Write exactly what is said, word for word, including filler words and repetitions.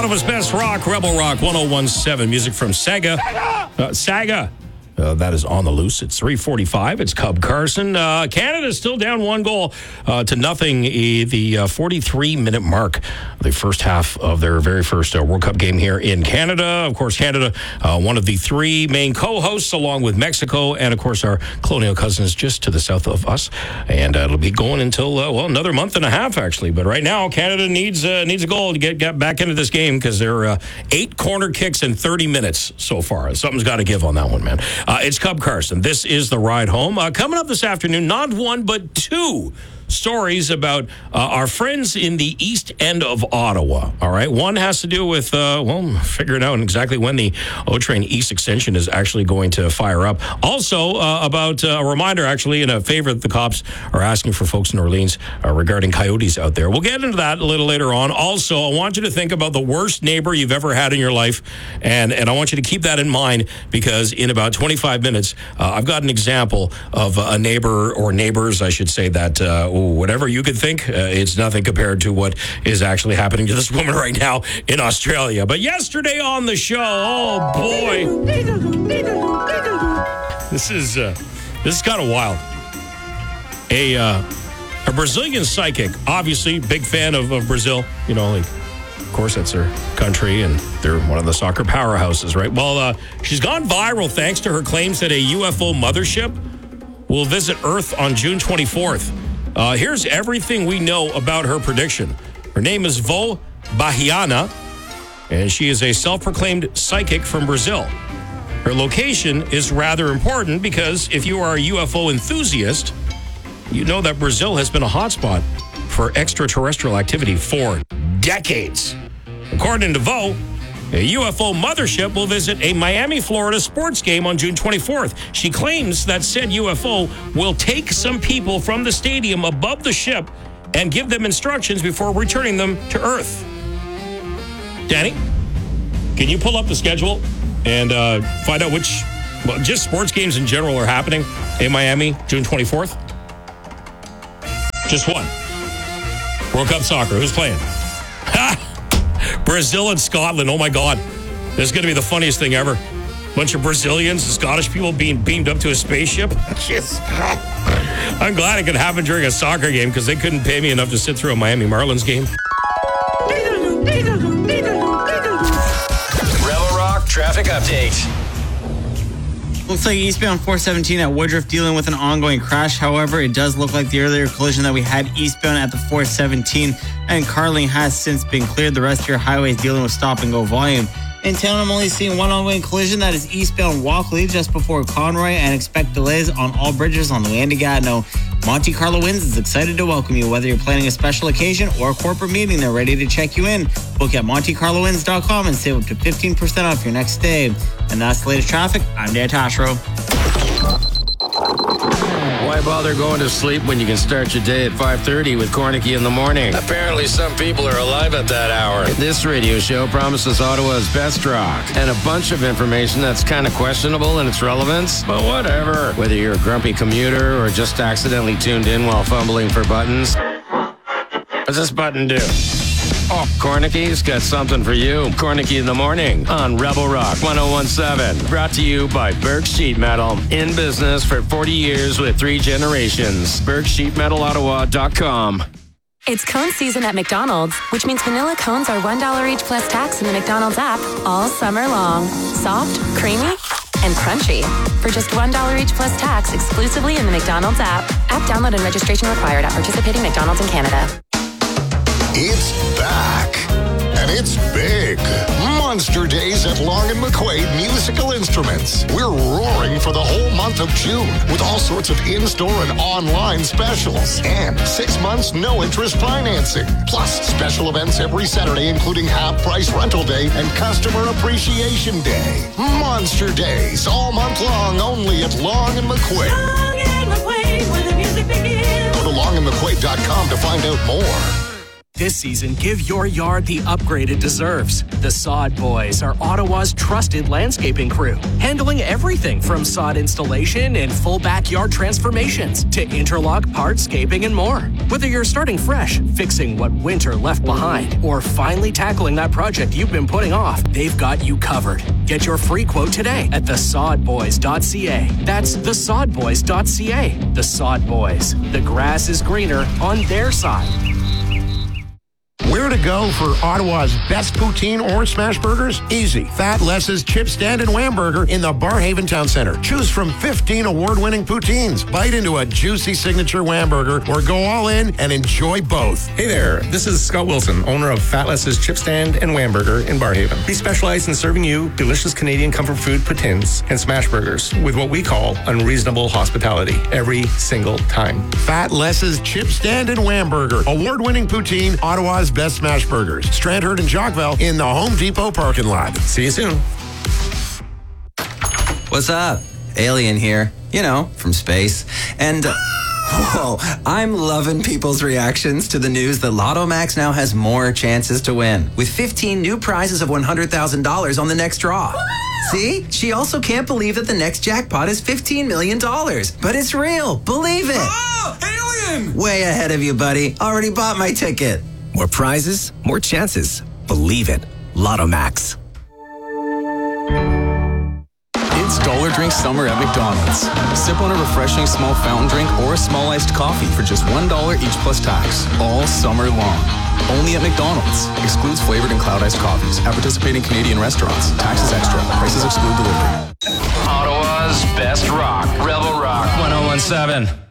Ottawa's best rock, Rebel Rock one oh one seven. Music from Saga. Uh, Saga. Uh, that is on the loose. It's three forty-five. It's Cub Carson. Uh, Canada's still down one goal uh, to nothing. Uh, the uh, forty-three minute mark, the first half of their very first uh, World Cup game here in Canada. Of course, Canada, uh, one of the three main co-hosts, along with Mexico and, of course, our colonial cousins just to the south of us. And uh, it'll be going until, uh, well, another month and a half, actually. But right now, Canada needs uh, needs a goal to get, get back into this game because they're uh, eight corner kicks in thirty minutes so far. Something's got to give on that one, man. Uh, it's Cub Carson. This is the ride home. Uh, coming up this afternoon, not one but two stories about uh, our friends in the east end of Ottawa. All right. One has to do with, uh, well, figuring out exactly when the O-Train East extension is actually going to fire up. Also, uh, about uh, a reminder, actually, and a favor that the cops are asking for folks in Orleans uh, regarding coyotes out there. We'll get into that a little later on. Also, I want you to think about the worst neighbor you've ever had in your life, and, and I want you to keep that in mind because in about twenty-five minutes, uh, I've got an example of a neighbor, or neighbors, I should say, that uh, whatever you could think, uh, it's nothing compared to what is actually happening to this woman right now in Australia. But yesterday on the show, oh boy, this is uh, this is kind of wild. A uh, a Brazilian psychic, obviously big fan of, of Brazil. You know, like of course that's their country, and they're one of the soccer powerhouses, right? Well, uh, she's gone viral thanks to her claims that a U F O mothership will visit Earth on June twenty-fourth. Uh, here's everything we know about her prediction. Her name is Vo Bahiana, and she is a self-proclaimed psychic from Brazil. Her location is rather important because if you are a U F O enthusiast, you know that Brazil has been a hotspot for extraterrestrial activity for decades. According to Vo, a U F O mothership will visit a Miami, Florida sports game on June twenty-fourth. She claims that said U F O will take some people from the stadium above the ship and give them instructions before returning them to Earth. Danny, can you pull up the schedule and uh, find out which, well, just sports games in general are happening in Miami, June twenty-fourth? Just one. World Cup soccer. Who's playing? Ha! Brazil and Scotland. Oh, my God. This is going to be the funniest thing ever. Bunch of Brazilians and Scottish people being beamed up to a spaceship. Just, I'm glad it could happen during a soccer game because they couldn't pay me enough to sit through a Miami Marlins game. Rebel Rock traffic update. Looks like eastbound four seventeen at Woodruff dealing with an ongoing crash. However, it does look like the earlier collision that we had eastbound at the four seventeen and Carling has since been cleared. The rest of your highways dealing with stop and go volume. In town, I'm only seeing one ongoing collision. That is eastbound Walkley just before Conroy, and expect delays on all bridges on the way into Gatineau. Monte Carlo Winds is excited to welcome you. Whether you're planning a special occasion or a corporate meeting, they're ready to check you in. Book at monte carlo winds dot com and save up to fifteen percent off your next stay. And that's the latest traffic. I'm Dan Tashro. Why bother going to sleep when you can start your day at five thirty with Cornicky in the morning? Apparently some people are alive at that hour. This radio show promises Ottawa's best rock and a bunch of information that's kind of questionable in its relevance, but whatever. Whether you're a grumpy commuter or just accidentally tuned in while fumbling for buttons. What's this button do? Oh, Cornicky's got something for you. Cornicky in the morning on Rebel Rock one oh one seven. Brought to you by Burke Sheet Metal. In business for forty years with three generations. burke sheet metal ottawa dot com. It's cone season at McDonald's, which means vanilla cones are one dollar each plus tax in the McDonald's app all summer long. Soft, creamy, and crunchy. For just one dollar each plus tax exclusively in the McDonald's app. App download and registration required at participating McDonald's in Canada. It's back, and it's big. Monster Days at Long and McQuaid Musical Instruments. We're roaring for the whole month of June with all sorts of in-store and online specials. And six months no-interest financing. Plus special events every Saturday, including half-price rental day and customer appreciation day. Monster Days all month long, only at Long and McQuaid. Long and McQuaid, where the music begins. Go to long and mcquaid dot com to find out more. This season, give your yard the upgrade it deserves. The Sod Boys are Ottawa's trusted landscaping crew, handling everything from sod installation and full backyard transformations to interlock, hardscaping, and more. Whether you're starting fresh, fixing what winter left behind, or finally tackling that project you've been putting off, they've got you covered. Get your free quote today at the sod boys dot c a. That's the sod boys dot c a. The Sod Boys. The grass is greener on their side. Where to go for Ottawa's best poutine or smash burgers? Easy. Fat Les's Chip Stand and Wham Burger in the Barhaven Town Center. Choose from fifteen award-winning poutines. Bite into a juicy signature Wham Burger or go all in and enjoy both. Hey there, this is Scott Wilson, owner of Fat Les's Chip Stand and Wham Burger in Barhaven. We specialize in serving you delicious Canadian comfort food poutines and smash burgers with what we call unreasonable hospitality every single time. Fat Les's Chip Stand and Wham Burger. Award-winning poutine, Ottawa's best smash burgers. Strandherd and Jockville in the Home Depot parking lot. See you soon. What's up? Alien here. You know, from space. And, uh, whoa, I'm loving people's reactions to the news that Lotto Max now has more chances to win, with fifteen new prizes of one hundred thousand dollars on the next draw. See? She also can't believe that the next jackpot is fifteen million dollars. But it's real. Believe it. Oh, Alien! Way ahead of you, buddy. Already bought my ticket. More prizes, more chances. Believe it. Lotto Max. It's Dollar Drink Summer at McDonald's. Sip on a refreshing small fountain drink or a small iced coffee for just one dollar each plus tax, all summer long. Only at McDonald's. Excludes flavored and cloud iced coffees at participating Canadian restaurants. Taxes extra. Prices exclude delivery. Ottawa's best rock. Rebel Rock ten seventeen.